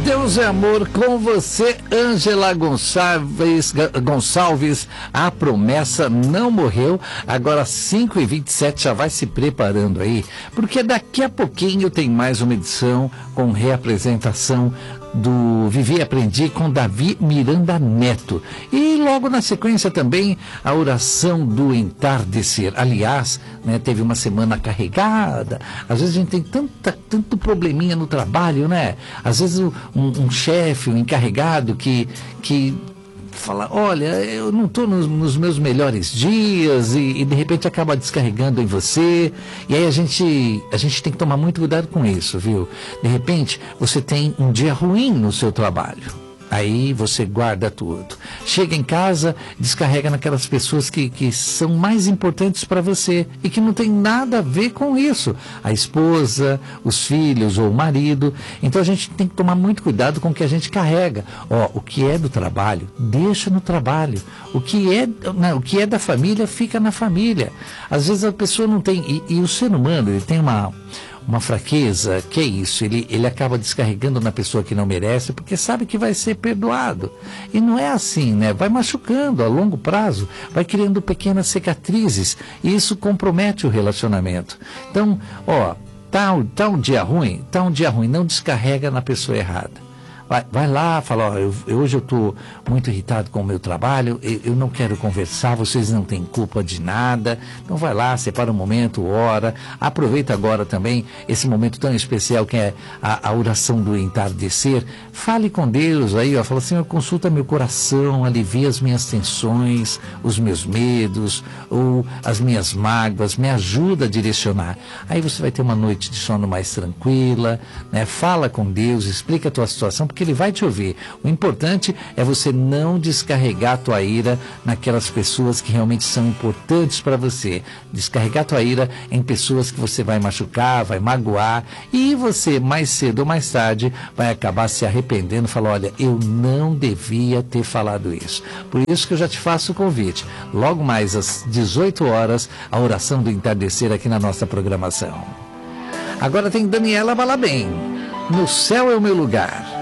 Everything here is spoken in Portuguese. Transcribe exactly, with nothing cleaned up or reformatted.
Deus é amor, com você, Ângela Gonçalves, Gonçalves. A promessa não morreu. Agora cinco e vinte e sete, já vai se preparando aí, porque daqui a pouquinho tem mais uma edição com reapresentação do Vivi e Aprendi com Davi Miranda Neto. E logo na sequência também a oração do entardecer. Aliás, né, teve uma semana carregada. Às vezes a gente tem tanta, tanto probleminha no trabalho, né? Às vezes um, um chefe, um encarregado que... que fala, olha, eu não estou nos, nos meus melhores dias e, e de repente acaba descarregando em você, e aí a gente, a gente tem que tomar muito cuidado com isso, viu? De repente você tem um dia ruim no seu trabalho, aí você guarda tudo, chega em casa, descarrega naquelas pessoas que, que são mais importantes para você e que não tem nada a ver com isso, a esposa, os filhos ou o marido. Então a gente tem que tomar muito cuidado com o que a gente carrega. Ó, o que é do trabalho, deixa no trabalho. O que é, não, o que é da família, fica na família. Às vezes a pessoa não tem, e, e o ser humano, ele tem uma... uma fraqueza, que é isso, ele, ele acaba descarregando na pessoa que não merece, porque sabe que vai ser perdoado. E não é assim, né? Vai machucando a longo prazo, vai criando pequenas cicatrizes, e isso compromete o relacionamento. Então, ó, tá, tá um dia ruim, tá um dia ruim, não descarrega na pessoa errada. Vai, vai lá, fala, ó, eu, eu, hoje eu estou muito irritado com o meu trabalho, eu, eu não quero conversar, vocês não têm culpa de nada. Então vai lá, separa um momento, ora, aproveita agora também esse momento tão especial que é a, a oração do entardecer. Fale com Deus aí, ó, fala, Senhor, consulta meu coração, alivia as minhas tensões, os meus medos, ou as minhas mágoas, me ajuda a direcionar. Aí você vai ter uma noite de sono mais tranquila, né? Fala com Deus, explica a tua situação, porque Ele vai te ouvir. O importante é você não descarregar a tua ira naquelas pessoas que realmente são importantes para você. Descarregar a tua ira em pessoas que você vai machucar, vai magoar, e você, mais cedo ou mais tarde, vai acabar se arrependendo, falar, olha, eu não devia ter falado isso. Por isso que eu já te faço o convite. Logo mais às dezoito horas, a oração do entardecer aqui na nossa programação. Agora tem Daniela Balabem. No céu é o meu lugar.